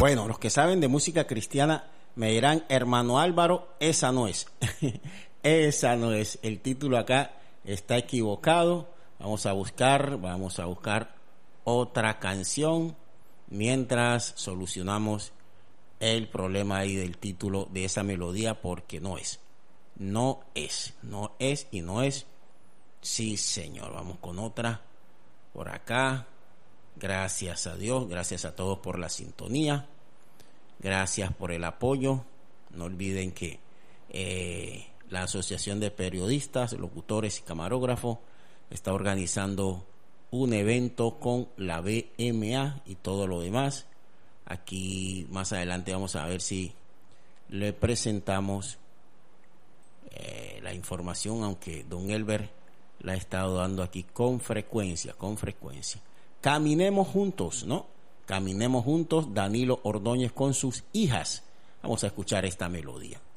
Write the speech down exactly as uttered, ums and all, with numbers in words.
Bueno, los que saben de música cristiana me dirán, hermano Álvaro, esa no es. Esa no es. El título acá está equivocado. Vamos a buscar, vamos a buscar otra canción mientras solucionamos el problema ahí del título de esa melodía, porque no es. No es, no es y no es. Sí, señor. Vamos con otra por acá. Gracias a Dios, gracias a todos por la sintonía. Gracias por el apoyo. No olviden que eh, la Asociación de Periodistas, Locutores y Camarógrafos está organizando un evento con la B M A y todo lo demás. Aquí más adelante vamos a ver si le presentamos eh, la información, aunque don Elber la ha estado dando aquí con frecuencia, con frecuencia. Caminemos juntos, ¿no? Caminemos juntos, Danilo Ordóñez con sus hijas. Vamos a escuchar esta melodía.